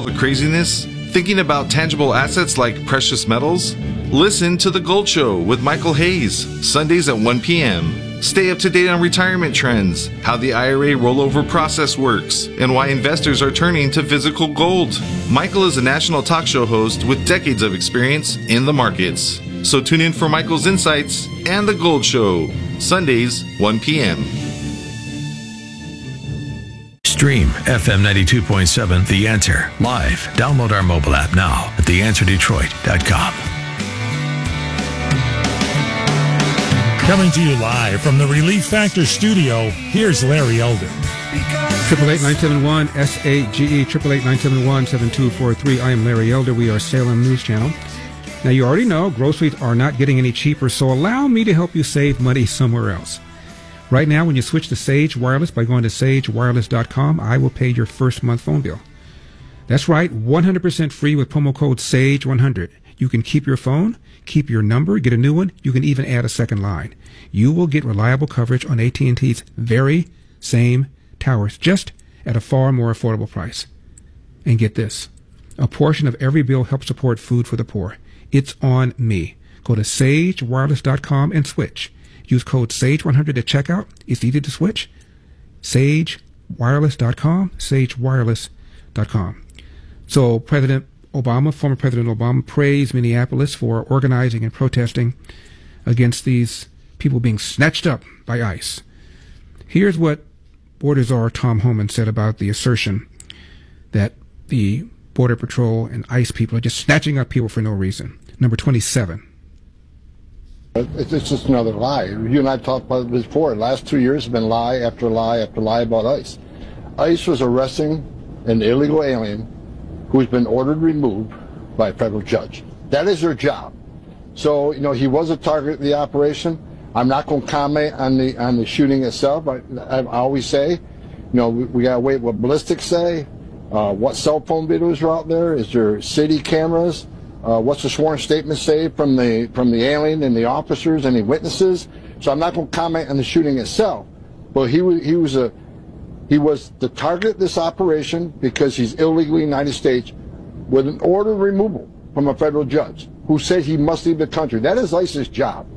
the craziness? Thinking about tangible assets like precious metals? Listen to The Gold Show with Michael Hayes, Sundays at 1 p.m. Stay up to date on retirement trends, how the IRA rollover process works, and why investors are turning to physical gold. Michael is a national talk show host with decades of experience in the markets. So tune in for Michael's insights and The Gold Show, Sundays, 1 p.m. Stream FM 92.7 The Answer live. Download our mobile app now at theanswerdetroit.com. Coming to you live from the Relief Factor studio, here's Larry Elder. 888-971-SAGE, 888-971-7243. I am Larry Elder. We are Salem News Channel. Now, you already know groceries are not getting any cheaper, so allow me to help you save money somewhere else. Right now, when you switch to Sage Wireless by going to sagewireless.com, I will pay your first month phone bill. That's right, 100% free with promo code SAGE100. You can keep your phone, keep your number, get a new one. You can even add a second line. You will get reliable coverage on AT&T's very same towers, just at a far more affordable price. And get this, a portion of every bill helps support food for the poor. It's on me. Go to sagewireless.com and switch. Use code SAGE100 at checkout. It's easy to switch. sagewireless.com, sagewireless.com. So President Obama, former President Obama, praised Minneapolis for organizing and protesting against these people being snatched up by ICE. Here's what Border Czar Tom Homan said about the assertion that the Border Patrol and ICE people are just snatching up people for no reason. Number 27. It's just another lie. You and I talked about this before. The last 2 years have been lie after lie after lie about ICE. ICE was arresting an illegal alien who's been ordered removed by a federal judge. That is their job. So, he was a target of the operation. I'm not going to comment on the shooting itself. I always say, we got to wait what ballistics say, what cell phone videos are out there. Is there city cameras? What's the sworn statement say from the alien and the officers, any witnesses? So I'm not going to comment on the shooting itself. But he was the target of this operation because he's illegally in the United States with an order of removal from a federal judge who said he must leave the country. That is ICE's job.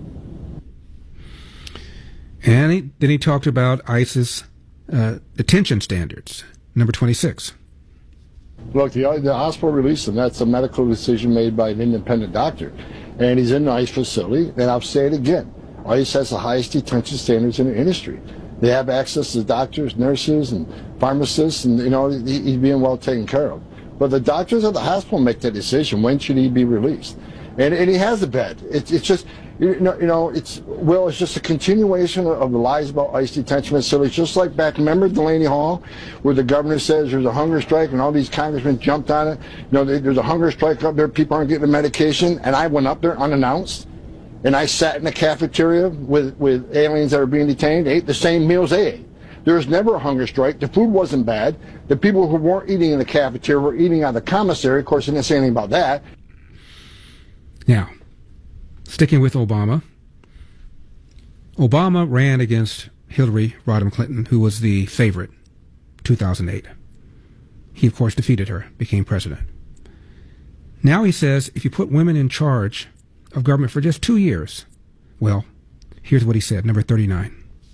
And then he talked about ICE's detention standards. Number 26. Look, the hospital released him. That's a medical decision made by an independent doctor. And he's in an ICE facility. And I'll say it again. ICE has the highest detention standards in the industry. They have access to doctors, nurses, and pharmacists, and, he's being well taken care of. But the doctors at the hospital make that decision. When should he be released? And he has a bed. It's just, it's just a continuation of the lies about ICE detention facilities. Just like back, remember Delaney Hall, where the governor says there's a hunger strike and all these congressmen jumped on it. There's a hunger strike up there. People aren't getting the medication. And I went up there unannounced. And I sat in the cafeteria with aliens that are being detained, ate the same meals they ate. There was never a hunger strike. The food wasn't bad. The people who weren't eating in the cafeteria were eating out of the commissary. Of course, they didn't say anything about that. Now, sticking with Obama, Obama ran against Hillary Rodham Clinton, who was the favorite, 2008. He, of course, defeated her, became president. Now he says if you put women in charge of government for just 2 years, well, here's what he said, number 39.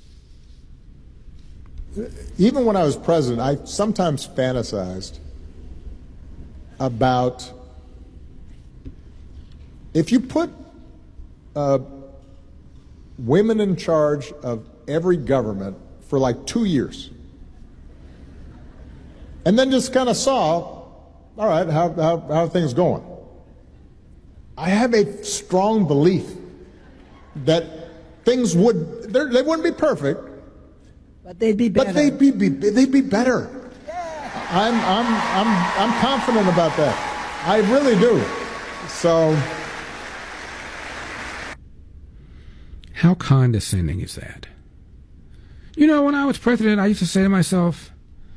Even when I was president, I sometimes fantasized about if you put women in charge of every government for like 2 years, and then just kind of saw, all right, how are things going? I have a strong belief that things they wouldn't be perfect, but they'd be better. But they'd be better. I'm confident about that. I really do. So, how condescending is that? When I was president, I used to say to myself,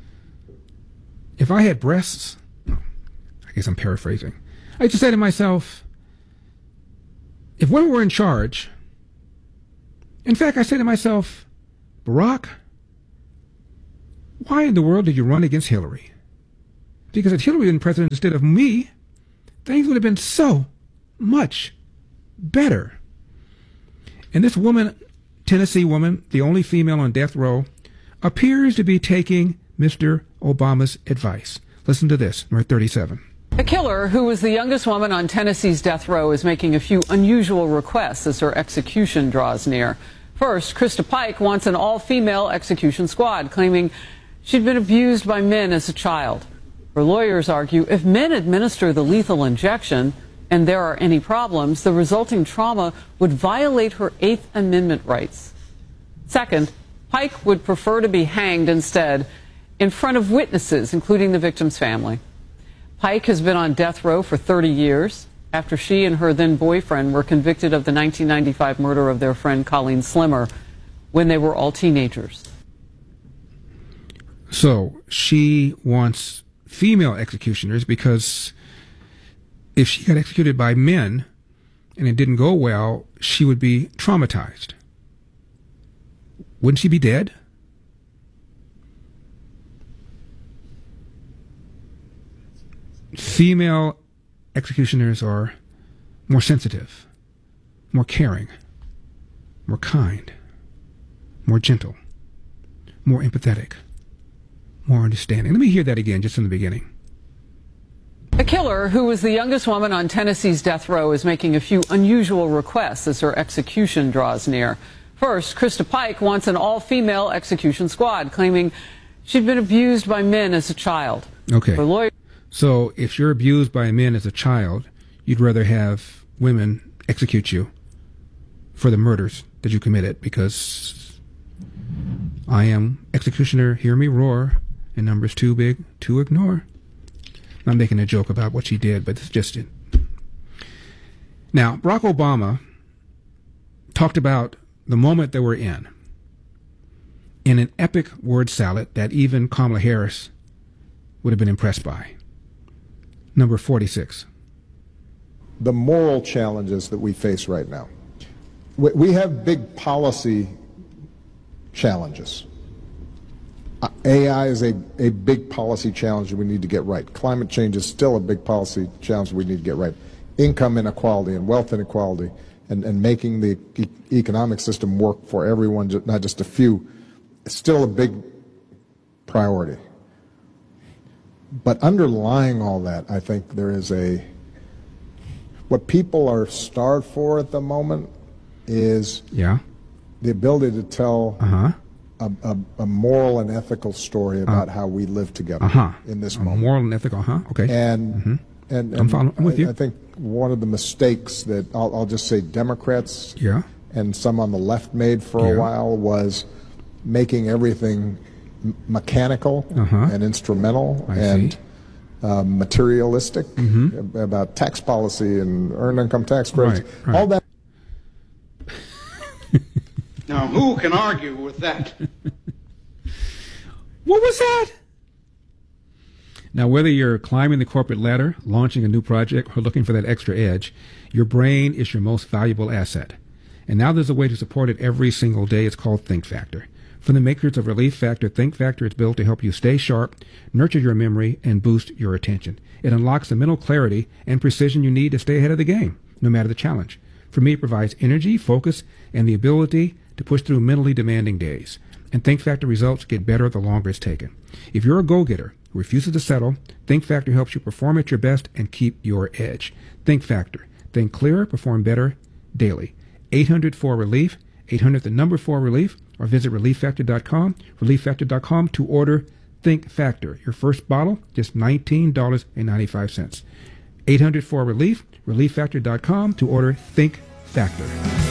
if I had breasts, I guess I'm paraphrasing. I used to say to myself, if women were in charge, in fact, I say to myself, Barack, why in the world did you run against Hillary? Because if Hillary had been president instead of me, things would have been so much better. And this woman, Tennessee woman, the only female on death row, appears to be taking Mr. Obama's advice. Listen to this, number 37. A killer who was the youngest woman on Tennessee's death row is making a few unusual requests as her execution draws near. First, Krista Pike wants an all-female execution squad, claiming she'd been abused by men as a child. Her lawyers argue if men administer the lethal injection and there are any problems, the resulting trauma would violate her Eighth Amendment rights. Second, Pike would prefer to be hanged instead in front of witnesses, including the victim's family. Pike has been on death row for 30 years after she and her then-boyfriend were convicted of the 1995 murder of their friend Colleen Slimmer when they were all teenagers. So she wants female executioners because if she got executed by men and it didn't go well, she would be traumatized. Wouldn't she be dead? Female executioners are more sensitive, more caring, more kind, more gentle, more empathetic, more understanding. Let me hear that again, just in the beginning. A killer who was the youngest woman on Tennessee's death row is making a few unusual requests as her execution draws near. First, Krista Pike wants an all-female execution squad, claiming she'd been abused by men as a child. Okay. Her lawyer. So if you're abused by men as a child, you'd rather have women execute you for the murders that you committed, because I am executioner, hear me roar, and numbers too big to ignore. I'm making a joke about what she did, but it's just it. Now, Barack Obama talked about the moment that we're in an epic word salad that even Kamala Harris would have been impressed by. Number 46. The moral challenges that we face right now. We have big policy challenges. AI is a big policy challenge that we need to get right. Climate change is still a big policy challenge we need to get right. Income inequality and wealth inequality and making the economic system work for everyone, not just a few, is still a big priority. But underlying all that, I think there is what people are starved for at the moment is the ability to tell a moral and ethical story about how we live together in this moment. Moral and ethical, okay. And I'm with you. I think one of the mistakes that I'll just say Democrats and some on the left made for a while was making everything mechanical and instrumental and materialistic about tax policy and earned income tax credits. Right. All that. Now, who can argue with that? What was that? Now, whether you're climbing the corporate ladder, launching a new project, or looking for that extra edge, your brain is your most valuable asset. And now there's a way to support it every single day. It's called Think Factor. From the makers of Relief Factor, Think Factor is built to help you stay sharp, nurture your memory, and boost your attention. It unlocks the mental clarity and precision you need to stay ahead of the game, no matter the challenge. For me, it provides energy, focus, and the ability to push through mentally demanding days. And Think Factor results get better the longer it's taken. If you're a go-getter who refuses to settle, Think Factor helps you perform at your best and keep your edge. Think Factor. Think clearer, perform better daily. 800-4-RELIEF, 800-4-RELIEF, or visit ReliefFactor.com, ReliefFactor.com to order Think Factor. Your first bottle, just $19.95. 800-4-RELIEF, ReliefFactor.com to order Think Factor.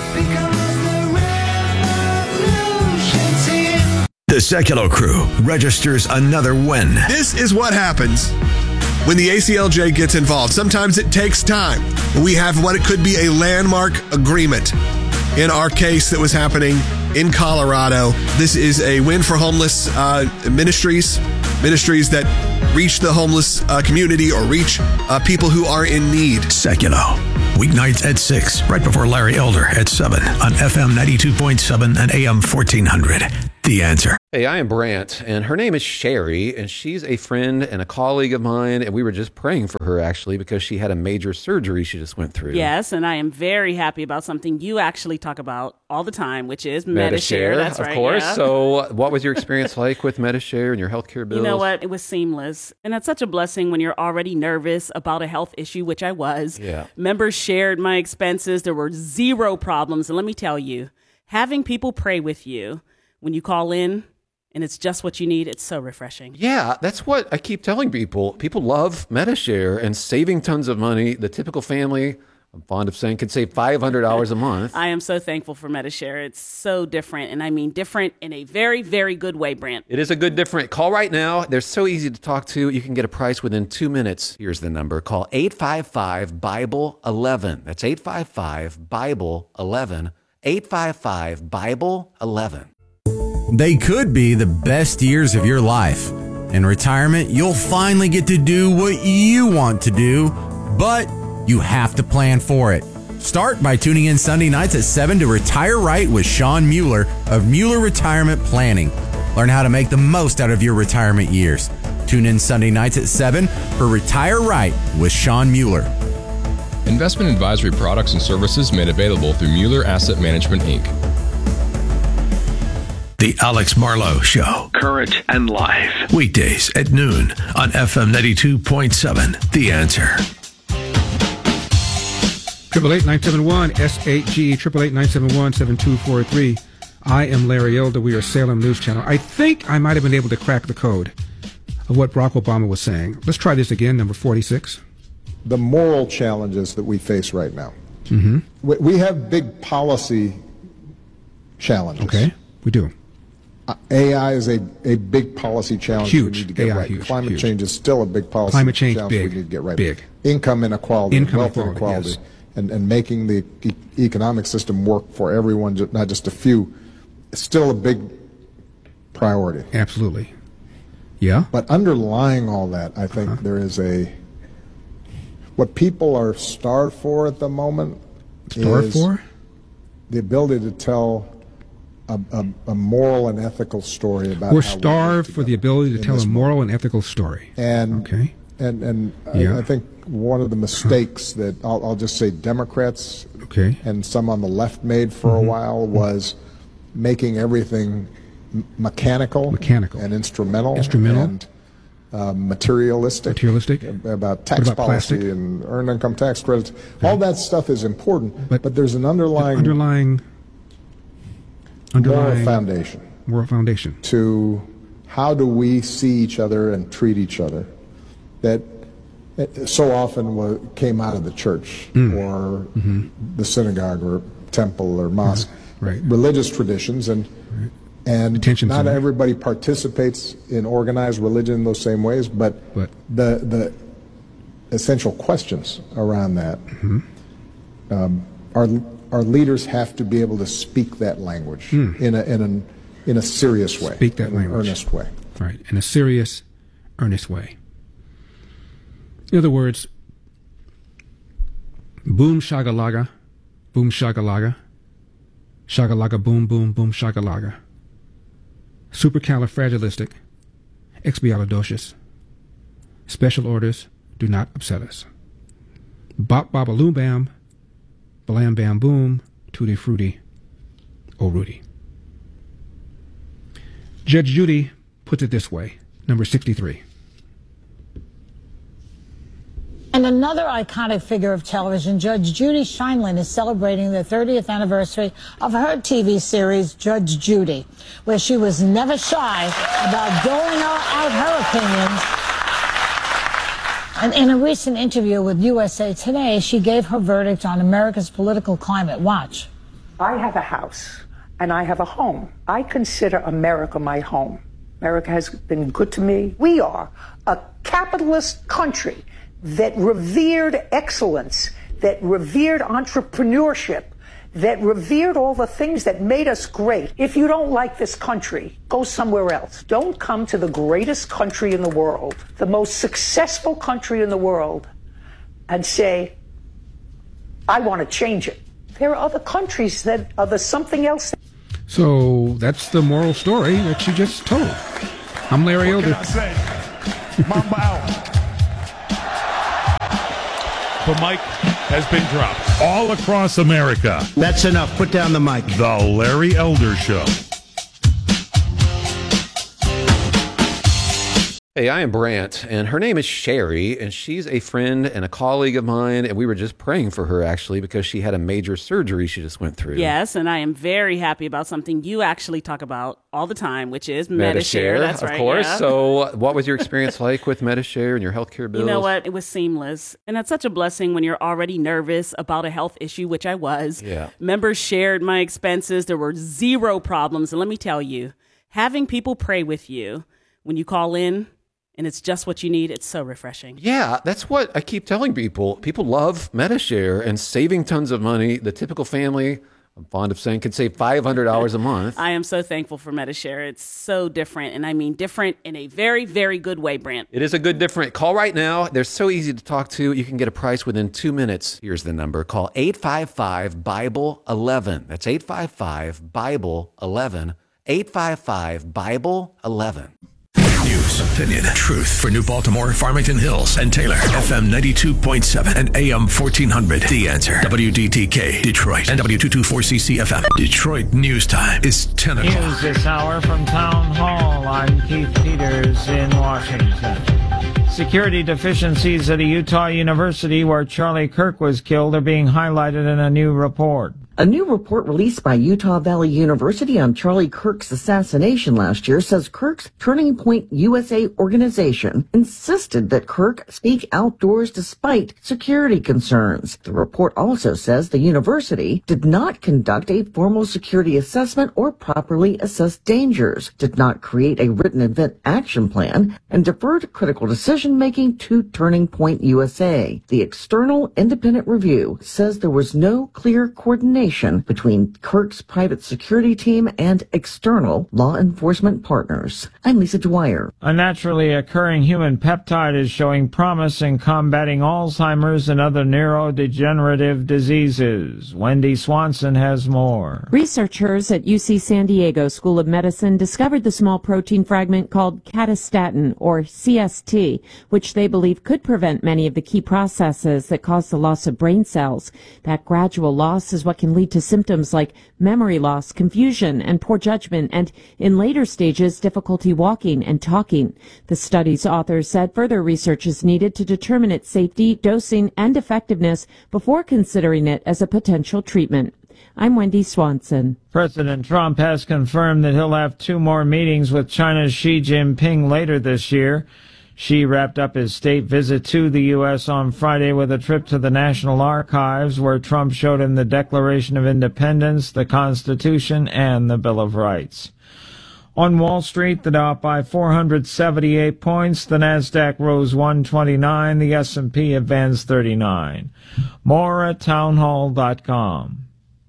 The Secular Crew registers another win. This is what happens when the ACLJ gets involved. Sometimes it takes time. We have what it could be a landmark agreement. In our case that was happening in Colorado, this is a win for homeless ministries that reach the homeless community or reach people who are in need. Secular. Weeknights at 6, right before Larry Elder at 7 on FM 92.7 and AM 1400. The Answer. Hey, I am Brant, and her name is Sherry, and she's a friend and a colleague of mine, and we were just praying for her, actually, because she had a major surgery she just went through. Yes, and I am very happy about something you actually talk about all the time, which is Medi-Share. That's right. Of course. Yeah. So what was your experience like with Medi-Share and your healthcare bills? You know what? It was seamless. And that's such a blessing when you're already nervous about a health issue, which I was. Yeah. Members shared my expenses. There were zero problems. And let me tell you, having people pray with you when you call in, and it's just what you need, it's so refreshing. Yeah, that's what I keep telling people. People love Medi-Share and saving tons of money. The typical family, I'm fond of saying, could save $500 a month. I am so thankful for Medi-Share. It's so different, and I mean different in a very, very good way, Brant. It is a good different. Call right now. They're so easy to talk to. You can get a price within 2 minutes. Here's the number. Call 855-BIBLE-11. That's 855-BIBLE-11. 855-BIBLE-11. They could be the best years of your life. In retirement, you'll finally get to do what you want to do, but you have to plan for it. Start by tuning in Sunday nights at 7 to Retire Right with Sean Mueller of Mueller Retirement Planning. Learn how to make the most out of your retirement years. Tune in Sunday nights at 7 for Retire Right with Sean Mueller. Investment advisory products and services made available through Mueller Asset Management, Inc. The Alex Marlowe Show. Current and live. Weekdays at noon on FM 92.7. The Answer. 888-971-SAGE, 888-971-7243. I am Larry Elder. We are Salem News Channel. I think I might have been able to crack the code of what Barack Obama was saying. Let's try this again, number 46. The moral challenges that we face right now. Mm-hmm. We have big policy challenges. Okay, we do. AI is a big policy challenge Huge. we need to get AI, right. huge, Climate huge. change is still a big policy challenge we need to get right. Big. Income inequality, wealth inequality, yes. and making the economic system work for everyone, not just a few, is still a big priority. Absolutely. Yeah. But underlying all that, I think there is what people are starved for at the moment is the ability to tell a moral and ethical story about. We're starved for the ability to tell a moral and ethical story. And I think one of the mistakes that I'll just say Democrats and some on the left made for a while was making everything mechanical and instrumental and materialistic about tax policy and earned income tax credits. All that stuff is important, but there's an underlying moral foundation to how do we see each other and treat each other that so often came out of the church or the synagogue or temple or mosque, religious traditions, and not everybody participates in organized religion in those same ways, but the essential questions around that our leaders have to be able to speak that language in a serious way, speak that language, an earnest way, right? In a serious, earnest way. In other words, boom shagalaga, shagalaga boom boom boom shagalaga. Supercalifragilistic, expialidocious. Special orders do not upset us. Bop baba bam. Blam bam boom, tutti frutti, oh Rudy. Judge Judy puts it this way, number 63. And another iconic figure of television, Judge Judy Sheindlin, is celebrating the 30th anniversary of her TV series, Judge Judy, where she was never shy about doling out her opinions. And in a recent interview with USA Today, she gave her verdict on America's political climate. Watch. I have a house and I have a home. I consider America my home. America has been good to me. We are a capitalist country that revered excellence, that revered entrepreneurship, that revered all the things that made us great. If you don't like this country, go somewhere else. Don't come to the greatest country in the world, the most successful country in the world, and say, I want to change it. There are other countries that are the something else. So that's the moral story that she just told. I'm Larry Elder. What can I say? Mamba out. The mic has been dropped all across America. That's enough. Put down the mic. The Larry Elder Show. Hey, I am Brant, and her name is Sherry, and she's a friend and a colleague of mine, and we were just praying for her, actually, because she had a major surgery she just went through. Yes, and I am very happy about something you actually talk about all the time, which is Medi-Share. That's right. Of course. Yeah. So what was your experience like with Medi-Share and your healthcare bills? You know what? It was seamless. And that's such a blessing when you're already nervous about a health issue, which I was. Yeah. Members shared my expenses. There were zero problems. And let me tell you, having people pray with you when you call in, and it's just what you need, it's so refreshing. Yeah, that's what I keep telling people. People love Medi-Share and saving tons of money. The typical family, I'm fond of saying, can save $500 a month. I am so thankful for Medi-Share. It's so different, and I mean different in a very, very good way, Brant. It is a good different. Call right now. They're so easy to talk to. You can get a price within 2 minutes. Here's the number. Call 855-BIBLE-11. That's 855-BIBLE-11. 855-BIBLE-11. News, opinion, truth for New Baltimore, Farmington Hills, and Taylor. FM 92.7 and AM 1400. The Answer. WDTK, Detroit, and W224CC FM. Detroit News Time is 10 o'clock. News this hour from Town Hall. I'm Keith Peters in Washington. Security deficiencies at a Utah university where Charlie Kirk was killed are being highlighted in a new report. A new report released by Utah Valley University on Charlie Kirk's assassination last year says Kirk's Turning Point USA organization insisted that Kirk speak outdoors despite security concerns. The report also says the university did not conduct a formal security assessment or properly assess dangers, did not create a written event action plan, and deferred critical decision-making to Turning Point USA. The external independent review says there was no clear coordination between Kirk's private security team and external law enforcement partners. I'm Lisa Dwyer. A naturally occurring human peptide is showing promise in combating Alzheimer's and other neurodegenerative diseases. Wendy Swanson has more. Researchers at UC San Diego School of Medicine discovered the small protein fragment called catastatin, or CST, which they believe could prevent many of the key processes that cause the loss of brain cells. That gradual loss is what can lead to symptoms like memory loss, confusion, and poor judgment, and in later stages, difficulty walking and talking. The study's authors said further research is needed to determine its safety, dosing, and effectiveness before considering it as a potential treatment. I'm Wendy Swanson. President Trump has confirmed that he'll have 2 more meetings with China's Xi Jinping later this year. Xi wrapped up his state visit to the U.S. on Friday with a trip to the National Archives, where Trump showed him the Declaration of Independence, the Constitution, and the Bill of Rights. On Wall Street, the Dow up by 478 points, the Nasdaq rose 129, the S&P advanced 39. More at townhall.com.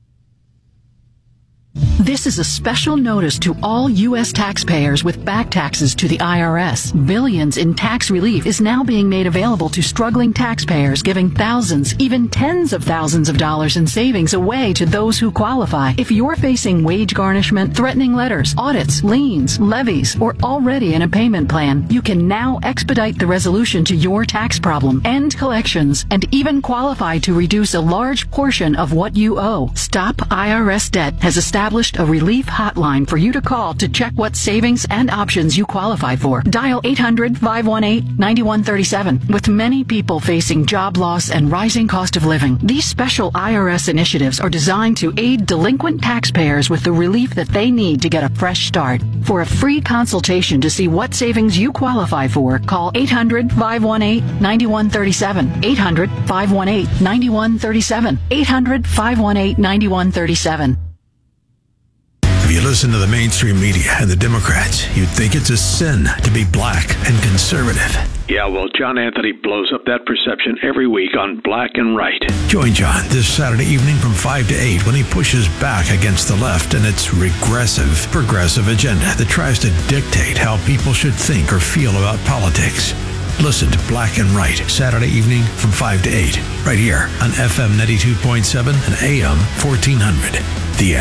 This is a special notice to all U.S. taxpayers with back taxes to the IRS. Billions in tax relief is now being made available to struggling taxpayers, giving thousands, even tens of thousands of dollars in savings away to those who qualify. If you're facing wage garnishment, threatening letters, audits, liens, levies, or already in a payment plan, you can now expedite the resolution to your tax problem, end collections, and even qualify to reduce a large portion of what you owe. Stop IRS Debt has established a relief hotline for you to call to check what savings and options you qualify for. Dial 800-518-9137. With many people facing job loss and rising cost of living, these special IRS initiatives are designed to aid delinquent taxpayers with the relief that they need to get a fresh start. For a free consultation to see what savings you qualify for, call 800-518-9137. 800-518-9137. 800-518-9137. If you listen to the mainstream media and the Democrats, you'd think it's a sin to be black and conservative. Yeah, well, John Anthony blows up that perception every week on Black and Right. Join John this Saturday evening from 5 to 8 when he pushes back against the left and its progressive agenda that tries to dictate how people should think or feel about politics. Listen to Black and Right Saturday evening from 5 to 8 right here on FM 92.7 and AM 1400. The Answer.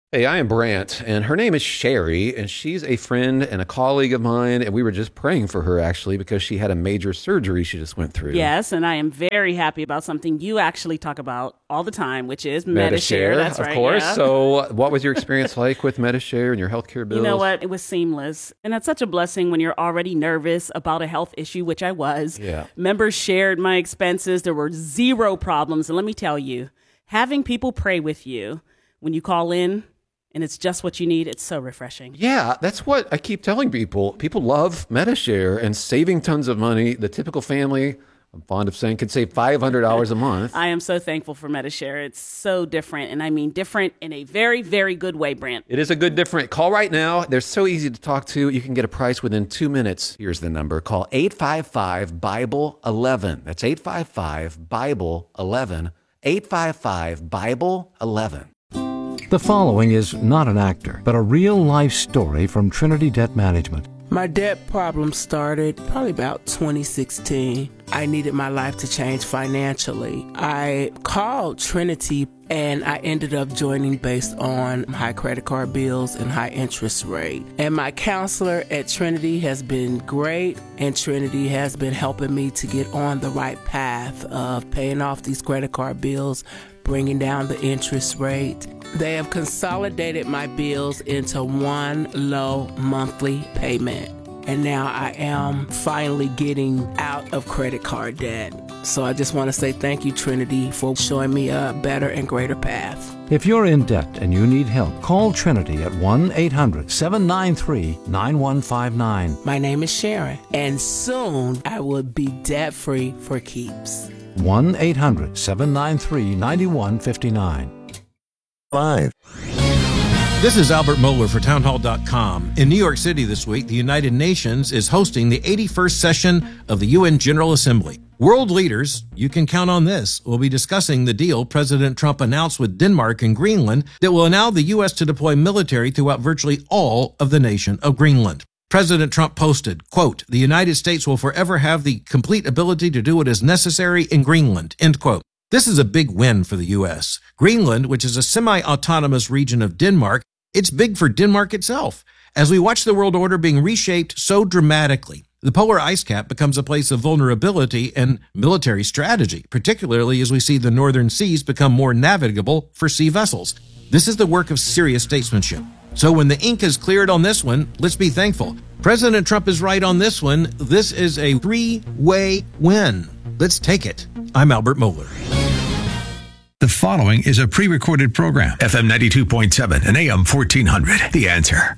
Hey, I am Brant, and her name is Sherry, and she's a friend and a colleague of mine, and we were just praying for her, actually, because she had a major surgery she just went through. Yes, and I am very happy about something you actually talk about all the time, which is Medi-Share. That's right, of course. Yeah. So what was your experience like with Medi-Share and your healthcare bills? You know what? It was seamless, and that's such a blessing when you're already nervous about a health issue, which I was. Yeah. Members shared my expenses. There were zero problems, and let me tell you, having people pray with you when you call in, and it's just what you need, it's so refreshing. Yeah, that's what I keep telling people. People love Medi-Share and saving tons of money. The typical family, I'm fond of saying, could save $500 a month. I am so thankful for Medi-Share. It's so different, and I mean different in a very, very good way, Brant. It is a good different. Call right now. They're so easy to talk to. You can get a price within 2 minutes. Here's the number. Call 855-BIBLE-11. That's 855-BIBLE-11. 855-BIBLE-11. The following is not an actor, but a real-life story from Trinity Debt Management. My debt problem started probably about 2016. I needed my life to change financially. I called Trinity and I ended up joining based on high credit card bills and high interest rate. And my counselor at Trinity has been great, and Trinity has been helping me to get on the right path of paying off these credit card bills, bringing down the interest rate. They have consolidated my bills into one low monthly payment. And now I am finally getting out of credit card debt. So I just want to say thank you, Trinity, for showing me a better and greater path. If you're in debt and you need help, call Trinity at 1-800-793-9159. My name is Sharon, and soon I will be debt-free for keeps. 1-800-793-9159. 5. This is Albert Mohler for townhall.com. In New York City this week, the United Nations is hosting the 81st session of the UN General Assembly. World leaders, you can count on this, will be discussing the deal President Trump announced with Denmark and Greenland that will allow the U.S. to deploy military throughout virtually all of the nation of Greenland. President Trump posted, quote, "The United States will forever have the complete ability to do what is necessary in Greenland," end quote. This is a big win for the U.S. Greenland, which is a semi-autonomous region of Denmark, it's big for Denmark itself. As we watch the world order being reshaped so dramatically, the polar ice cap becomes a place of vulnerability and military strategy, particularly as we see the northern seas become more navigable for sea vessels. This is the work of serious statesmanship. So when the ink is cleared on this one, let's be thankful. President Trump is right on this one. This is a three-way win. Let's take it. I'm Albert Mohler. The following is a pre-recorded program. FM 92.7 and AM 1400. The Answer.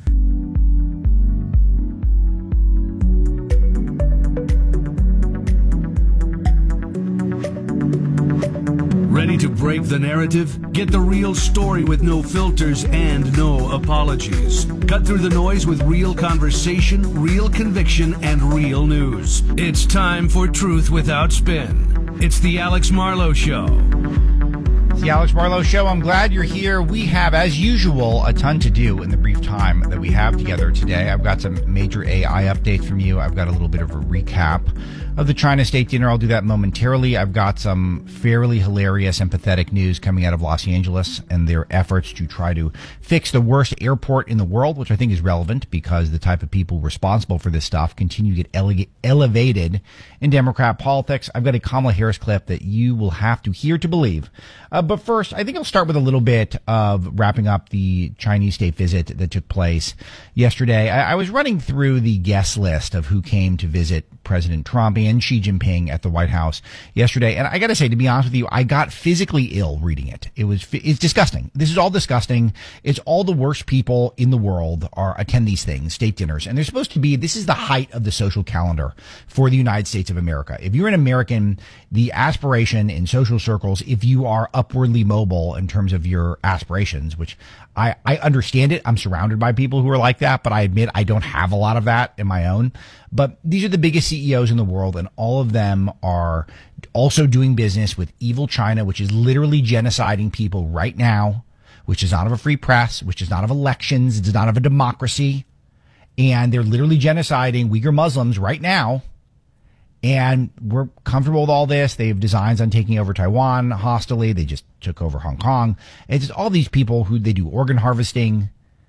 Ready to break the narrative? Get the real story with no filters and no apologies. Cut through the noise with real conversation, real conviction, and real news. It's time for Truth Without Spin. It's the Alex Marlowe Show. It's the Alex Marlowe Show. I'm glad you're here. We have, as usual, a ton to do in the brief time that we have together today. I've got some major AI updates from you. I've got a little bit of a recap of the China State Dinner. I'll do that momentarily. I've got some fairly hilarious and pathetic news coming out of Los Angeles and their efforts to try to fix the worst airport in the world, which I think is relevant because the type of people responsible for this stuff continue to get elevated in Democrat politics. I've got a Kamala Harris clip that you will have to hear to believe. But first, I think I'll start with a little bit of wrapping up the Chinese state visit that took place yesterday. I was running through the guest list of who came to visit President Trump and Xi Jinping at the White House yesterday. And I got to say, to be honest with you, I got physically ill reading it. It's disgusting. This is all disgusting. It's all the worst people in the world attend these things, state dinners. And they're supposed to be, this is the height of the social calendar for the United States of America. If you're an American, the aspiration in social circles, if you are upwardly mobile in terms of your aspirations, which I understand it. I'm surrounded by people who are like that, but I admit I don't have a lot of that in my own. But these are the biggest CEOs in the world, and all of them are also doing business with evil China, which is literally genociding people right now, which is not of a free press, which is not of elections, it's not of a democracy. And they're literally genociding Uyghur Muslims right now. And we're comfortable with all this. They have designs on taking over Taiwan hostilely. They just took over Hong Kong. It's just all these people who they do organ harvesting,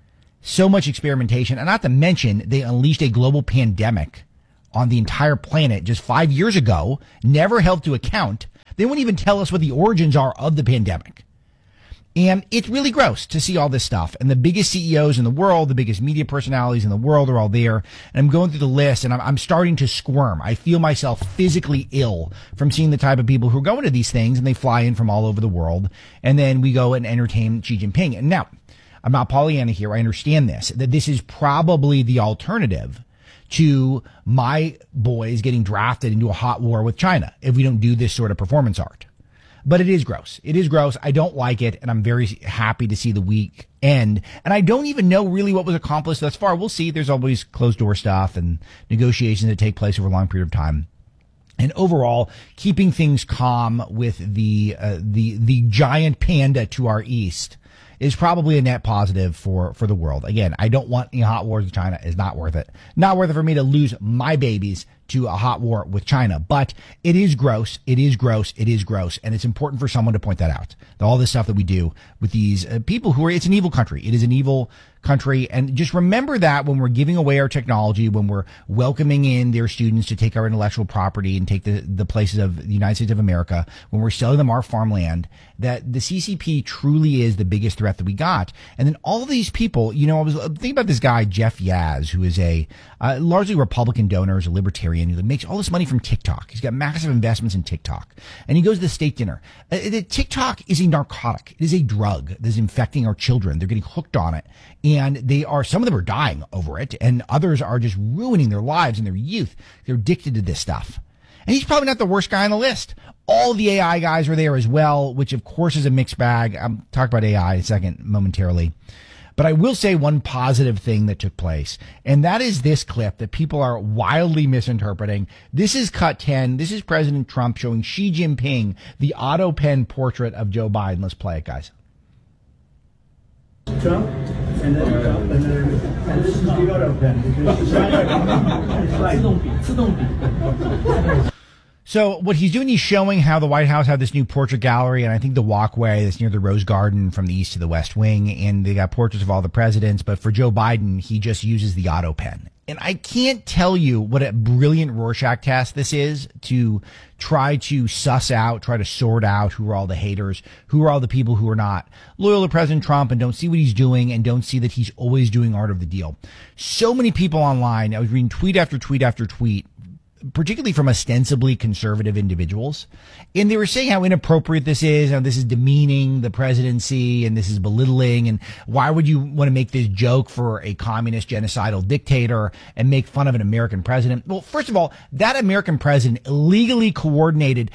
so much experimentation. And not to mention, they unleashed a global pandemic on the entire planet just 5 years ago, never held to account. They won't even tell us what the origins are of the pandemic. And it's really gross to see all this stuff. And the biggest CEOs in the world, the biggest media personalities in the world are all there. And I'm going through the list and I'm starting to squirm. I feel myself physically ill from seeing the type of people who are going to these things, and they fly in from all over the world. And then we go and entertain Xi Jinping. And now, I'm not Pollyanna here. I understand this, that this is probably the alternative to my boys getting drafted into a hot war with China if we don't do this sort of performance art. But it is gross. It is gross. I don't like it, and I'm very happy to see the week end. And I don't even know really what was accomplished thus far. We'll see. There's always closed-door stuff and negotiations that take place over a long period of time. And overall, keeping things calm with the giant panda to our east is probably a net positive for the world. Again, I don't want any hot wars with China. It's not worth it. Not worth it for me to lose my babies to a hot war with China. But it is gross. It is gross. It is gross. And it's important for someone to point that out. All this stuff that we do with these people who are, it's an evil country. It is an evil country. And just remember that when we're giving away our technology, when we're welcoming in their students to take our intellectual property and take the places of the United States of America, when we're selling them our farmland, that the CCP truly is the biggest threat that we got. And then all these people, you know, I was thinking about this guy, Jeff Yaz, who is a largely Republican donor, is a libertarian who makes all this money from TikTok. He's got massive investments in TikTok. And he goes to the state dinner. TikTok is a narcotic. It is a drug that is infecting our children. They're getting hooked on it. And some of them are dying over it, and others are just ruining their lives and their youth. They're addicted to this stuff. And he's probably not the worst guy on the list. All the AI guys are there as well, which of course is a mixed bag. I'll talk about AI in a second momentarily. But I will say one positive thing that took place, and that is this clip that people are wildly misinterpreting. This is cut 10. This is President Trump showing Xi Jinping the auto pen portrait of Joe Biden. Let's play it, guys. Trump, and then Trump, and this is the auto pen. It's like, So what he's doing, he's showing how the White House had this new portrait gallery, and I think the walkway that's near the Rose Garden from the east to the West Wing, and they got portraits of all the presidents. But for Joe Biden, he just uses the auto pen. And I can't tell you what a brilliant Rorschach test this is to try to suss out, try to sort out who are all the haters, who are all the people who are not loyal to President Trump and don't see what he's doing and don't see that he's always doing art of the deal. So many people online, I was reading tweet after tweet after tweet, particularly from ostensibly conservative individuals. And they were saying how inappropriate this is, how this is demeaning the presidency, and this is belittling, and why would you want to make this joke for a communist genocidal dictator and make fun of an American president? Well, first of all, that American president illegally coordinated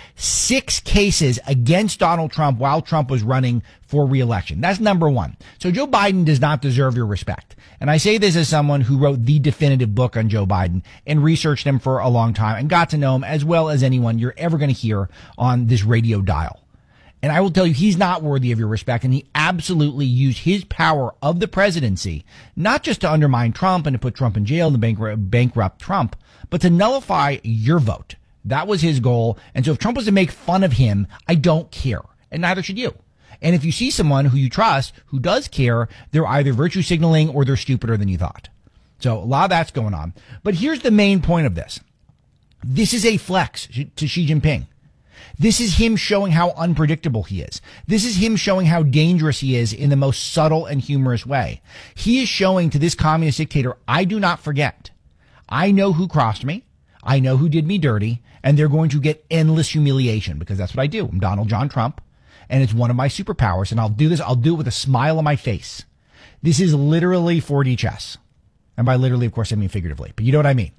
6 cases against Donald Trump while Trump was running for re-election. That's number one. So Joe Biden does not deserve your respect. And I say this as someone who wrote the definitive book on Joe Biden and researched him for a long time and got to know him as well as anyone you're ever going to hear on this radio dial. And I will tell you, he's not worthy of your respect, and he absolutely used his power of the presidency, not just to undermine Trump and to put Trump in jail and bankrupt Trump, but to nullify your vote. That was his goal. And so if Trump was to make fun of him, I don't care. And neither should you. And if you see someone who you trust, who does care, they're either virtue signaling or they're stupider than you thought. So a lot of that's going on. But here's the main point of this. This is a flex to Xi Jinping. This is him showing how unpredictable he is. This is him showing how dangerous he is in the most subtle and humorous way. He is showing to this communist dictator, I do not forget. I know who crossed me. I know who did me dirty. And they're going to get endless humiliation because that's what I do. I'm Donald John Trump. And it's one of my superpowers. And I'll do this. I'll do it with a smile on my face. This is literally 4D chess. And by literally, of course, I mean figuratively. But you know what I mean.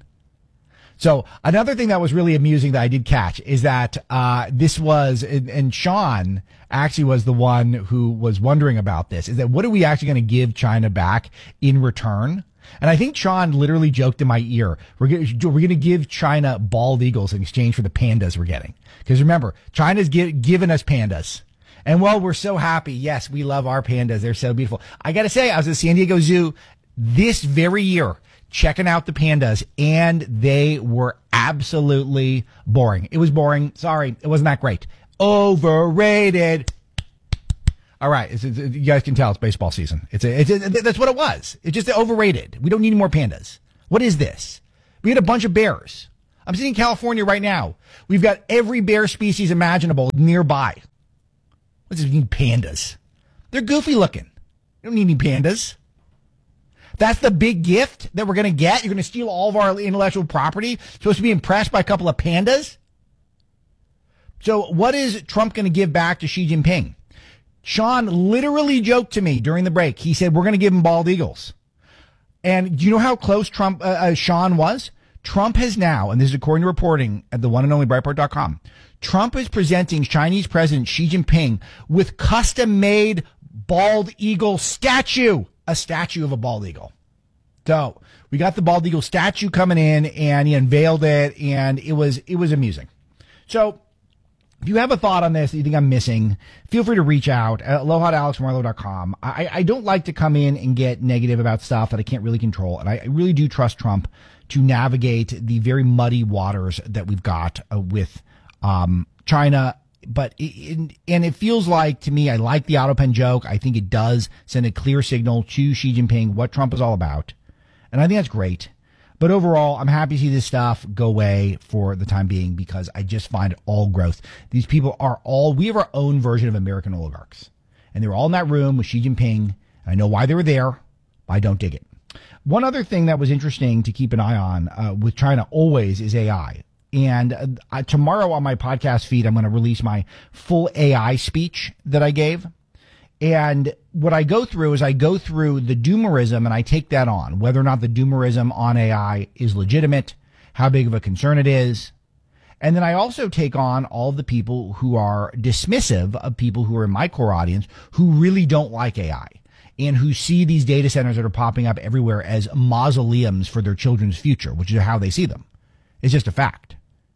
So another thing that was really amusing that I did catch is that this was, and Sean actually was the one who was wondering about this, is that what are we actually going to give China back in return? And I think Sean literally joked in my ear, we're going to give China bald eagles in exchange for the pandas we're getting. Because remember, China's given us pandas. And while we're so happy, yes, we love our pandas. They're so beautiful. I got to say, I was at San Diego Zoo this very year checking out the pandas, and they were absolutely boring. It was boring. Sorry, it wasn't that great. Overrated. All right, you guys can tell it's baseball season. That's what it was. It's just overrated. We don't need any more pandas. What is this? We had a bunch of bears. I'm sitting in California right now. We've got every bear species imaginable nearby. What does it mean, pandas? They're goofy looking. You don't need any pandas. That's the big gift that we're going to get? You're going to steal all of our intellectual property? Supposed to be impressed by a couple of pandas? So what is Trump going to give back to Xi Jinping? Sean literally joked to me during the break. He said, we're going to give him bald eagles. And do you know how close Sean was? Trump has now, and this is according to reporting at the one and only Breitbart.com, Trump is presenting Chinese President Xi Jinping with custom-made bald eagle statue, a statue of a bald eagle. So we got the bald eagle statue coming in, and he unveiled it, and it was amusing. So if you have a thought on this that you think I'm missing, feel free to reach out at aloha@alexmarlowe.com. I don't like to come in and get negative about stuff that I can't really control, and I really do trust Trump to navigate the very muddy waters that we've got with China. But it feels like, to me, I like the auto pen joke. I think it does send a clear signal to Xi Jinping what Trump is all about, and I think that's great. But overall, I'm happy to see this stuff go away for the time being because I just find it all growth. These people we have our own version of American oligarchs. And they were all in that room with Xi Jinping. I know why they were there, but I don't dig it. One other thing that was interesting to keep an eye on with China always is AI. And tomorrow on my podcast feed, I'm going to release my full AI speech that I gave. And what I go through is I go through the doomerism and I take that on, whether or not the doomerism on AI is legitimate, how big of a concern it is. And then I also take on all of the people who are dismissive of people who are in my core audience who really don't like AI and who see these data centers that are popping up everywhere as mausoleums for their children's future, which is how they see them. It's just a fact.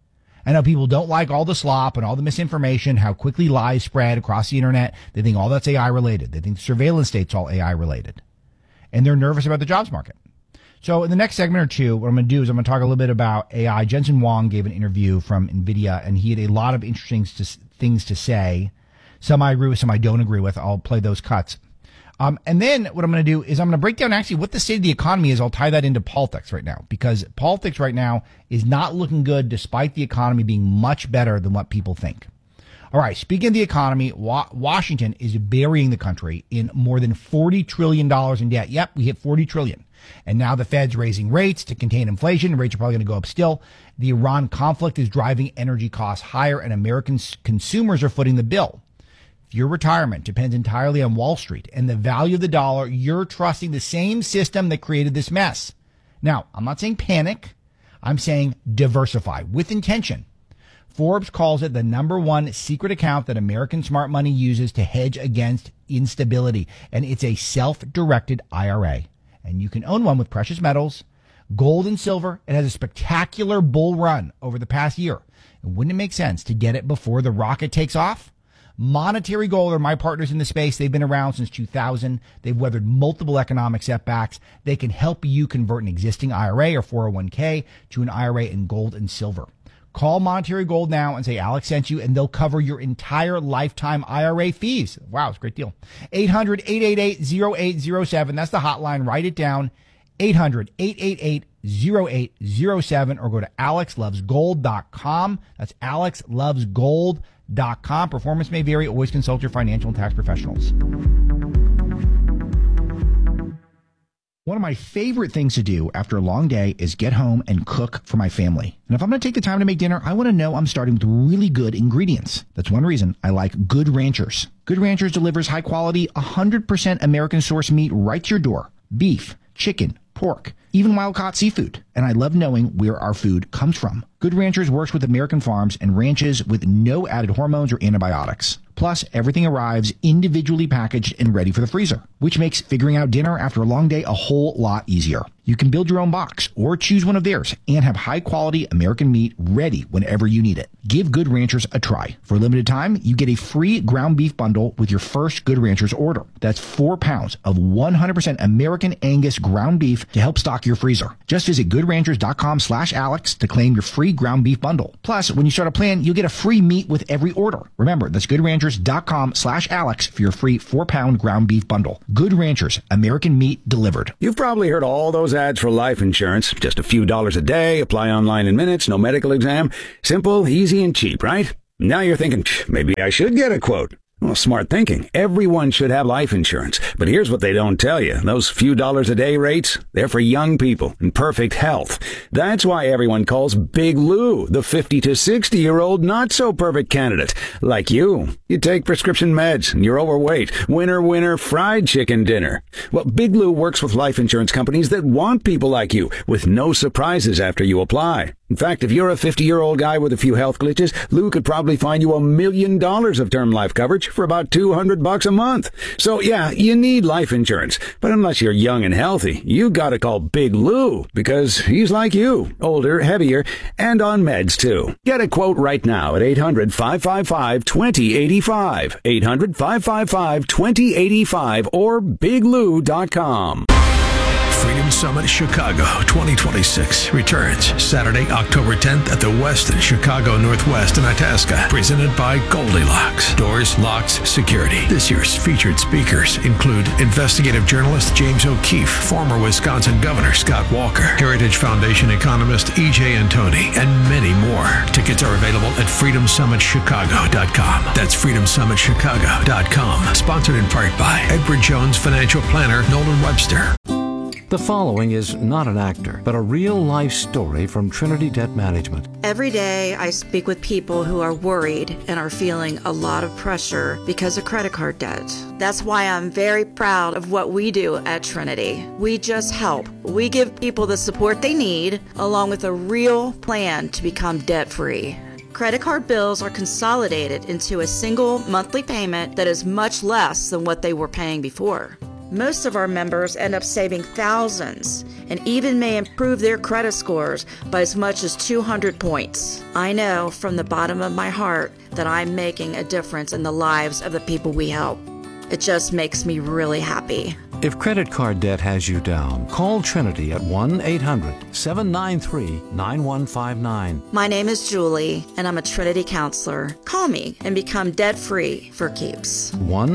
I know people don't like all the slop and all the misinformation, how quickly lies spread across the internet. They think all that's AI related. They think the surveillance state's all AI related. And they're nervous about the jobs market. So in the next segment or two, what I'm going to do is I'm going to talk a little bit about AI. Jensen Huang gave an interview from NVIDIA, and he had a lot of interesting things to say. Some I agree with, some I don't agree with. I'll play those cuts. And then what I'm going to do is I'm going to break down actually what the state of the economy is. I'll tie that into politics right now, because politics right now is not looking good despite the economy being much better than what people think. All right, speaking of the economy, Washington is burying the country in more than $40 trillion in debt. Yep, we hit $40 trillion. And now the Fed's raising rates to contain inflation. Rates are probably going to go up still. The Iran conflict is driving energy costs higher, and American consumers are footing the bill. Your retirement depends entirely on Wall Street and the value of the dollar. You're trusting the same system that created this mess. Now, I'm not saying panic. I'm saying diversify with intention. Forbes calls it the #1 secret account that American smart money uses to hedge against instability. And it's a self-directed IRA. And you can own one with precious metals, gold and silver. It has a spectacular bull run over the past year. And wouldn't it make sense to get it before the rocket takes off? Monetary Gold are my partners in the space. They've been around since 2000. They've weathered multiple economic setbacks. They can help you convert an existing IRA or 401k to an IRA in gold and silver. Call Monetary Gold now and say Alex sent you, and they'll cover your entire lifetime IRA fees. Wow, it's a great deal. 800-888-0807. That's the hotline. Write it down. 800-888-0807, or go to alexlovesgold.com. That's alexlovesgold.com. Performance may vary. Always consult your financial and tax professionals. One of my favorite things to do after a long day is get home and cook for my family. And if I'm going to take the time to make dinner, I want to know I'm starting with really good ingredients. That's one reason I like Good Ranchers. Good Ranchers delivers high quality, 100% American source meat right to your door. Beef, chicken, pork, even wild-caught seafood. And I love knowing where our food comes from. Good Ranchers works with American farms and ranches with no added hormones or antibiotics. Plus, everything arrives individually packaged and ready for the freezer, which makes figuring out dinner after a long day a whole lot easier. You can build your own box or choose one of theirs and have high-quality American meat ready whenever you need it. Give Good Ranchers a try. For a limited time, you get a free ground beef bundle with your first Good Ranchers order. That's 4 pounds of 100% American Angus ground beef to help stock your freezer. Just visit goodranchers.com/Alex to claim your free ground beef bundle. Plus, when you start a plan, you'll get a free meat with every order. Remember, that's goodranchers.com/Alex for your free 4-pound ground beef bundle. Good Ranchers, American meat delivered. You've probably heard all those ads for life insurance. Just a few dollars a day, apply online in minutes, no medical exam. Simple, easy, and cheap, right? Now you're thinking, maybe I should get a quote. Well, smart thinking. Everyone should have life insurance. But here's what they don't tell you. Those few dollars a day rates, they're for young people in perfect health. That's why everyone calls Big Lou the 50 to 60-year-old not-so-perfect candidate. Like you. You take prescription meds and you're overweight. Winner, fried chicken dinner. Well, Big Lou works with life insurance companies that want people like you with no surprises after you apply. In fact, if you're a 50-year-old guy with a few health glitches, Lou could probably find you $1 million of term life coverage for about $200 a month. So yeah, you need life insurance. But unless you're young and healthy, you gotta call Big Lou because he's like you, older, heavier, and on meds too. Get a quote right now at 800-555-2085, 800-555-2085 or biglou.com. Freedom Summit Chicago 2026 returns Saturday, October 10th at the Westin Chicago Northwest in Itasca, presented by Goldilocks, Doors, Locks, Security. This year's featured speakers include investigative journalist James O'Keefe, former Wisconsin Governor Scott Walker, Heritage Foundation economist E.J. Antoni, and many more. Tickets are available at freedomsummitchicago.com. That's freedomsummitchicago.com. Sponsored in part by Edward Jones financial planner Nolan Webster. The following is not an actor, but a real-life story from Trinity Debt Management. Every day I speak with people who are worried and are feeling a lot of pressure because of credit card debt. That's why I'm very proud of what we do at Trinity. We just help. We give people the support they need, along with a real plan to become debt-free. Credit card bills are consolidated into a single monthly payment that is much less than what they were paying before. Most of our members end up saving thousands and even may improve their credit scores by as much as 200 points. I know from the bottom of my heart that I'm making a difference in the lives of the people we help. It just makes me really happy. If credit card debt has you down, call Trinity at 1-800-793-9159. My name is Julie, and I'm a Trinity counselor. Call me and become debt-free for keeps.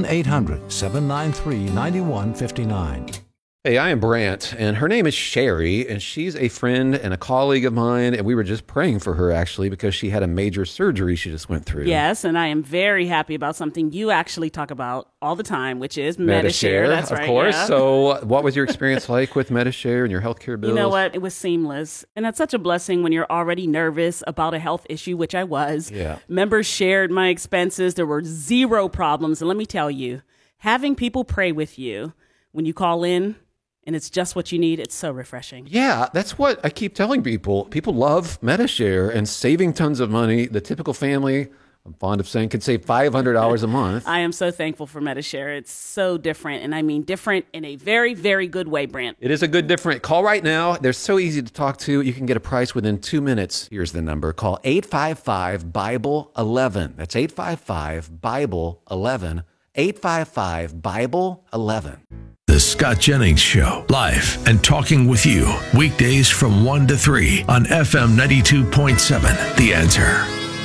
1-800-793-9159. Hey, I am Brant, and her name is Sherry, and she's a friend and a colleague of mine, and we were just praying for her, actually, because she had a major surgery she just went through. Yes, and I am very happy about something you actually talk about all the time, which is Medi-Share. That's right, of course. Yeah. So what was your experience like with Medi-Share and your healthcare bills? You know what? It was seamless, and that's such a blessing when you're already nervous about a health issue, which I was. Yeah. Members shared my expenses. There were zero problems, and let me tell you, having people pray with you when you call in, and it's just what you need, it's so refreshing. Yeah, that's what I keep telling people. People love Medi-Share and saving tons of money. The typical family, I'm fond of saying, could save $500 a month. I am so thankful for Medi-Share. It's so different, and I mean different in a very, very good way, Brant. It is a good different. Call right now. They're so easy to talk to. You can get a price within 2 minutes. Here's the number. Call 855-BIBLE-11. That's 855-BIBLE-11. 855-BIBLE-11. The Scott Jennings Show, live and talking with you, weekdays from 1 to 3 on FM 92.7, The Answer.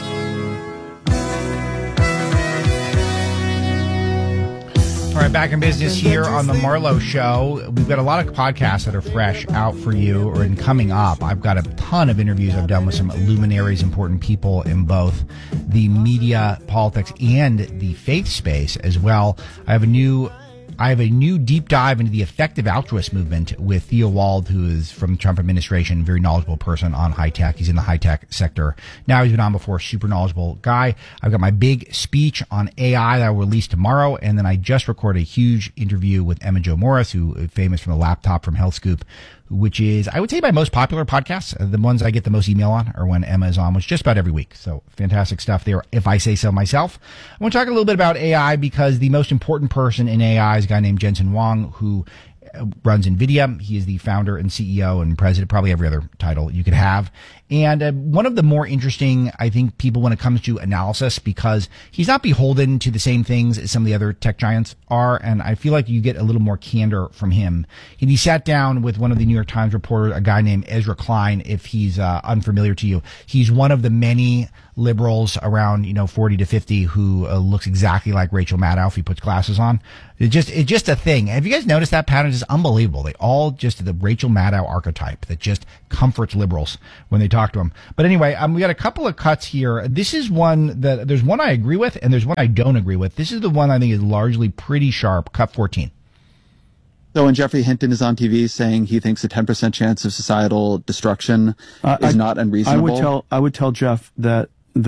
All right, back in business here on the Marlowe Show. We've got a lot of podcasts that are fresh out for you or in coming up. I've got a ton of interviews I've done with some luminaries, important people in both the media, politics, and the faith space as well. I have a new deep dive into the effective altruist movement with Theo Wald, who is from the Trump administration, very knowledgeable person on high tech. He's in the high tech sector. Now he's been on before, super knowledgeable guy. I've got my big speech on AI that I'll release tomorrow. And then I just recorded a huge interview with Emma Jo Morris, who is famous from the laptop from Health Scoop, which is, I would say, my most popular podcast. The ones I get the most email on are when Emma is on, which is just about every week. So fantastic stuff there, if I say so myself. I want to talk a little bit about AI because the most important person in AI is a guy named Jensen Huang, who runs NVIDIA. He is the founder and CEO and president, probably every other title you could have. And one of the more interesting, I think, people when it comes to analysis, because he's not beholden to the same things as some of the other tech giants are. And I feel like you get a little more candor from him. And he sat down with one of the New York Times reporters, a guy named Ezra Klein, if he's unfamiliar to you. He's one of the many liberals around, 40 to 50 who looks exactly like Rachel Maddow if he puts glasses on. It's just a thing. Have you guys noticed that pattern? It's unbelievable. They all just the Rachel Maddow archetype that just comforts liberals when they talk to him. But anyway, we got a couple of cuts here. This is one that there's one I agree with and there's one I don't agree with. This is the one I think is largely pretty sharp. Cut 14. So when Jeffrey Hinton is on TV saying he thinks a 10% chance of societal destruction is not unreasonable. I would tell Jeff that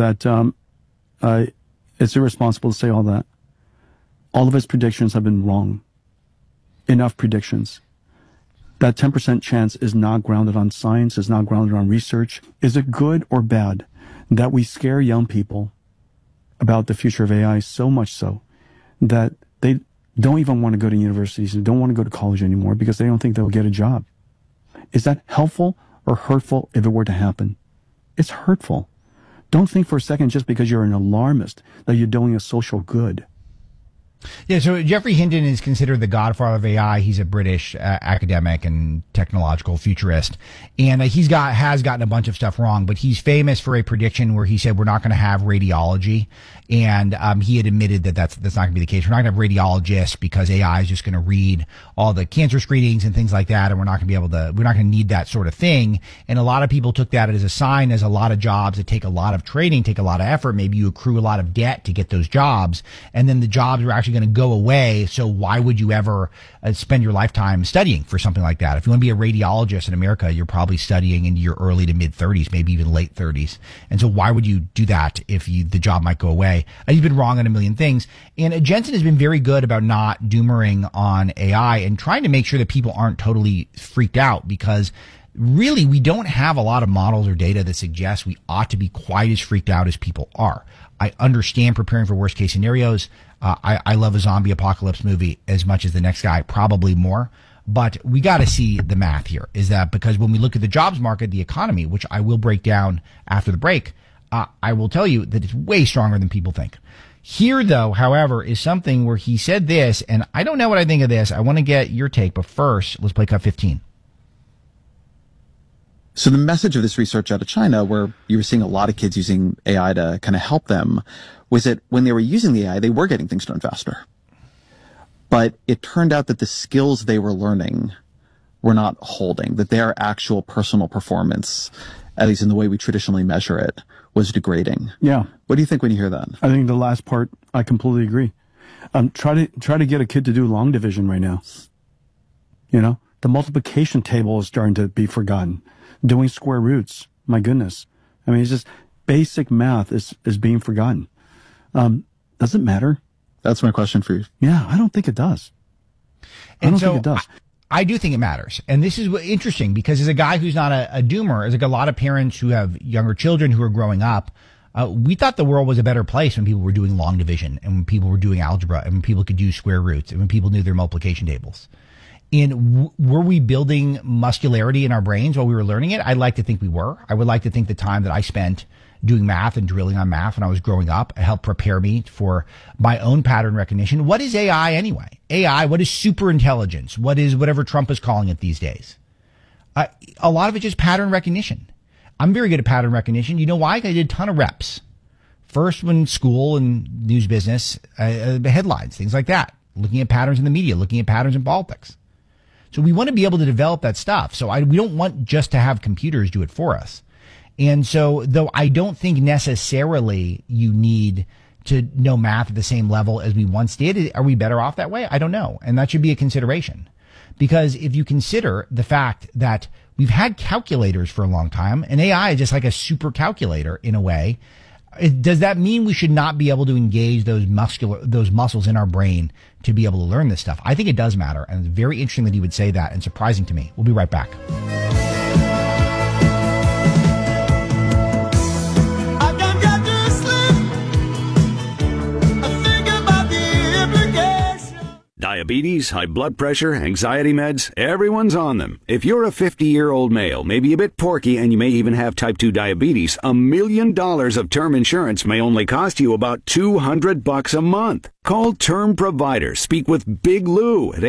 it's irresponsible to say all that. All of his predictions have been wrong. Enough predictions. That 10% chance is not grounded on science, is not grounded on research. Is it good or bad that we scare young people about the future of AI so much so that they don't even want to go to universities and don't want to go to college anymore because they don't think they'll get a job? Is that helpful or hurtful if it were to happen? It's hurtful. Don't think for a second just because you're an alarmist that you're doing a social good. Yeah, so Jeffrey Hinton is considered the godfather of AI. He's a British academic and technological futurist, and has gotten a bunch of stuff wrong. But he's famous for a prediction where he said we're not going to have radiology, and he had admitted that that's not going to be the case. We're not going to have radiologists because AI is just going to read all the cancer screenings and things like that, and we're not going to need that sort of thing. And a lot of people took that as a sign, as a lot of jobs that take a lot of training, take a lot of effort. Maybe you accrue a lot of debt to get those jobs, and then the jobs are actually going to go away. So why would you ever spend your lifetime studying for something like that? If you want to be a radiologist in America, you're probably studying into your early to mid 30s, maybe even late 30s. And so why would you do that if the job might go away? And he's been wrong on a million things. And Jensen has been very good about not doomering on AI and trying to make sure that people aren't totally freaked out, because really we don't have a lot of models or data that suggests we ought to be quite as freaked out as people are. I understand preparing for worst case scenarios. I love a zombie apocalypse movie as much as the next guy, probably more. But we got to see the math here. Is that because when we look at the jobs market, the economy, which I will break down after the break, I will tell you that it's way stronger than people think. Here, though, however, is something where he said this, and I don't know what I think of this. I want to get your take, but first, let's play cut 15. So the message of this research out of China, where you were seeing a lot of kids using AI to kind of help them, was that when they were using the AI, they were getting things done faster. But it turned out that the skills they were learning were not holding, that their actual personal performance, at least in the way we traditionally measure it, was degrading. Yeah. What do you think when you hear that? I think the last part, I completely agree. Try to get a kid to do long division right now. The multiplication table is starting to be forgotten. Doing square roots, my goodness. I mean, it's just basic math is being forgotten. Does it matter? That's my question for you. Yeah, I don't think it does. I don't think it does. I do think it matters. And this is interesting because as a guy who's not a doomer, as like a lot of parents who have younger children who are growing up, we thought the world was a better place when people were doing long division and when people were doing algebra and when people could do square roots and when people knew their multiplication tables. And were we building muscularity in our brains while we were learning it? I'd like to think we were. I would like to think the time that I spent doing math and drilling on math when I was growing up helped prepare me for my own pattern recognition. What is AI anyway? AI, what is super intelligence? What is whatever Trump is calling it these days? A lot of it is just pattern recognition. I'm very good at pattern recognition. You know why? I did a ton of reps. First when school and news business, headlines, things like that. Looking at patterns in the media, looking at patterns in politics. So we want to be able to develop that stuff. So we don't want just to have computers do it for us. And so, though I don't think necessarily you need to know math at the same level as we once did, are we better off that way? I don't know. And that should be a consideration. Because if you consider the fact that we've had calculators for a long time, and AI is just like a super calculator in a way, Does that mean we should not be able to engage those muscles in our brain to be able to learn this stuff? I think it does matter, and it's very interesting that he would say that, and surprising to me. We'll be right back. Diabetes, high blood pressure, anxiety meds, everyone's on them. If you're a 50-year-old male, maybe a bit porky, and you may even have type 2 diabetes, $1 million of term insurance may only cost you about $200 a month. Call Term Provider. Speak with Big Lou at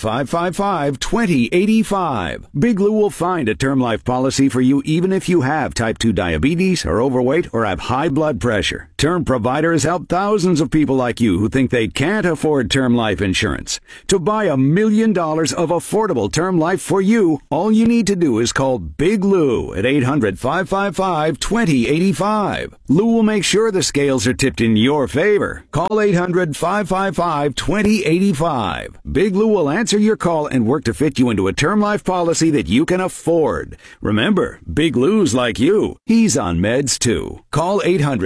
800-555-2085. Big Lou will find a term life policy for you even if you have type 2 diabetes, are overweight, or have high blood pressure. Term Provider has helped thousands of people like you who think they can't afford term life insurance. To buy $1 million of affordable term life for you, all you need to do is call Big Lou at 800-555-2085. Lou will make sure the scales are tipped in your favor. Call 800-555-2085. Big Lou will answer your call and work to fit you into a term life policy that you can afford. Remember, Big Lou's like you. He's on meds too. Call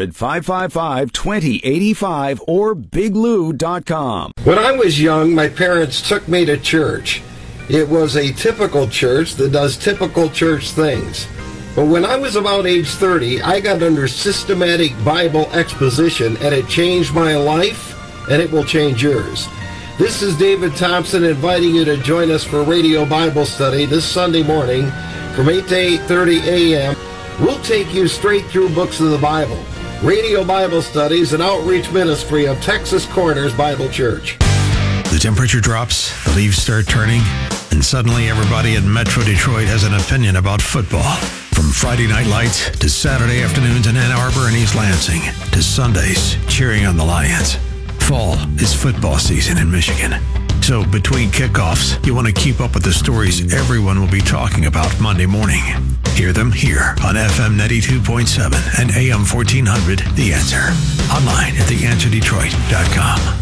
800-555-2085 or biglou.com. When I was young, my parents took me to church. It was a typical church that does typical church things. But when I was about age 30, I got under systematic Bible exposition, and it changed my life, and it will change yours. This is David Thompson inviting you to join us for Radio Bible Study this Sunday morning from 8 to 8:30 a.m. We'll take you straight through books of the Bible. Radio Bible Study is an outreach ministry of Texas Corners Bible Church. The temperature drops, the leaves start turning, and suddenly everybody in Metro Detroit has an opinion about football. From Friday night lights to Saturday afternoons in Ann Arbor and East Lansing to Sundays cheering on the Lions. Fall is football season in Michigan. So between kickoffs, you want to keep up with the stories everyone will be talking about Monday morning. Hear them here on FM 92.7 and AM 1400, The Answer. Online at theanswerdetroit.com.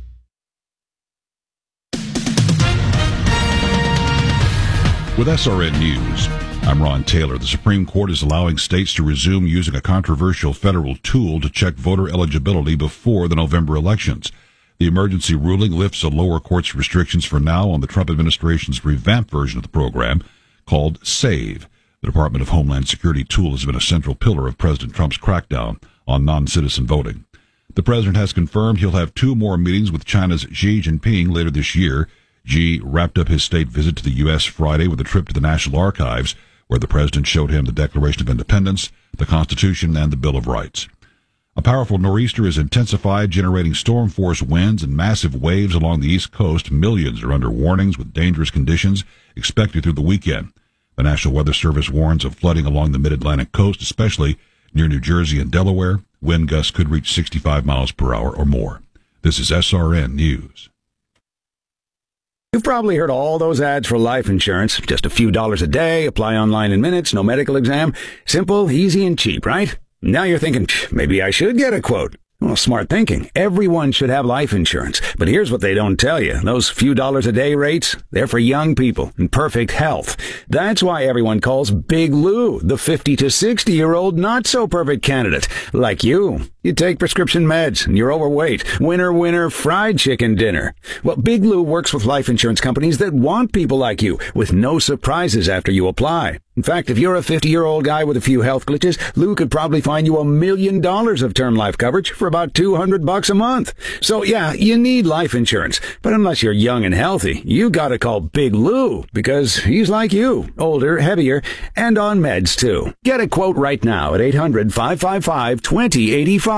With SRN News, I'm Ron Taylor. The Supreme Court is allowing states to resume using a controversial federal tool to check voter eligibility before the November elections. The emergency ruling lifts a lower court's restrictions for now on the Trump administration's revamped version of the program called SAVE. The Department of Homeland Security tool has been a central pillar of President Trump's crackdown on non-citizen voting. The president has confirmed he'll have 2 more meetings with China's Xi Jinping later this year. Xi wrapped up his state visit to the U.S. Friday with a trip to the National Archives, where the president showed him the Declaration of Independence, the Constitution, and the Bill of Rights. A powerful nor'easter has intensified, generating storm force winds and massive waves along the East Coast. Millions are under warnings with dangerous conditions expected through the weekend. The National Weather Service warns of flooding along the mid-Atlantic coast, especially near New Jersey and Delaware. Wind gusts could reach 65 miles per hour or more. This is SRN News. You've probably heard all those ads for life insurance. Just a few dollars a day, apply online in minutes, no medical exam. Simple, easy, and cheap, right? Now you're thinking, maybe I should get a quote. Well, smart thinking. Everyone should have life insurance. But here's what they don't tell you. Those few dollars a day rates, they're for young people in perfect health. That's why everyone calls Big Lou the 50 to 60-year-old not-so-perfect candidate. Like you. You take prescription meds and you're overweight. Winner, fried chicken dinner. Well, Big Lou works with life insurance companies that want people like you with no surprises after you apply. In fact, if you're a 50-year-old guy with a few health glitches, Lou could probably find you $1 million of term life coverage for about $200 a month. So yeah, you need life insurance. But unless you're young and healthy, you gotta call Big Lou because he's like you, older, heavier, and on meds too. Get a quote right now at 800-555-2085.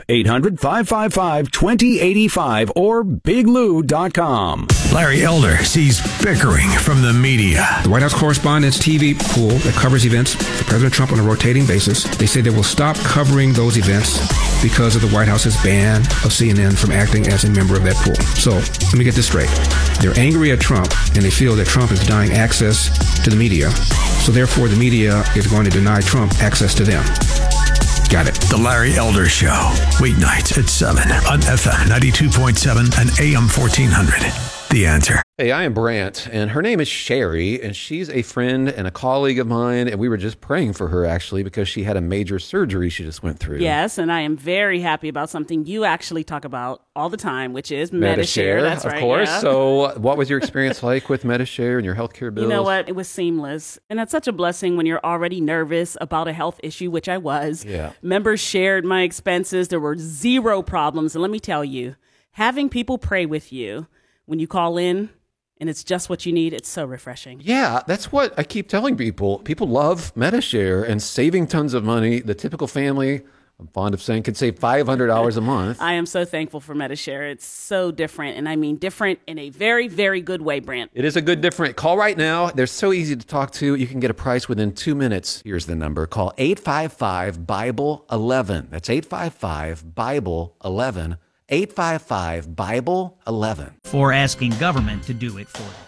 800-555-2085 or biglou.com. Larry Elder sees bickering from the media. The White House Correspondents' TV pool that covers events for President Trump on a rotating basis, they say they will stop covering those events because of the White House's ban of CNN from acting as a member of that pool. So let me get this straight. They're angry at Trump and they feel that Trump is denying access to the media. So therefore the media is going to deny Trump access to them. Got it. The Larry Elder Show, weeknights at 7 on FM 92.7 and AM 1400. The Answer. Hey, I am Brant, and her name is Sherry, and she's a friend and a colleague of mine, and we were just praying for her, actually, because she had a major surgery she just went through. Yes, and I am very happy about something you actually talk about all the time, which is Medi-Share. That's right, of course. Yeah. So what was your experience like with Medi-Share and your healthcare bills? You know what? It was seamless. And that's such a blessing when you're already nervous about a health issue, which I was. Yeah. Members shared my expenses. There were zero problems. And let me tell you, having people pray with you when you call in, and it's just what you need, it's so refreshing. Yeah, that's what I keep telling people. People love Medi-Share and saving tons of money. The typical family, I'm fond of saying, could save $500 a month. I am so thankful for Medi-Share. It's so different, and I mean different in a very, very good way, Brant. It is a good different. Call right now. They're so easy to talk to. You can get a price within 2 minutes. Here's the number. Call 855-BIBLE-11. That's 855-BIBLE-11. 855-BIBLE-11. For asking government to do it for you.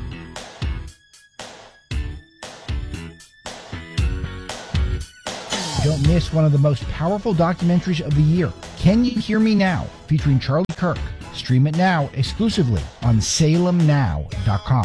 Don't miss one of the most powerful documentaries of the year, Can You Hear Me Now, featuring Charlie Kirk. Stream it now exclusively on SalemNow.com.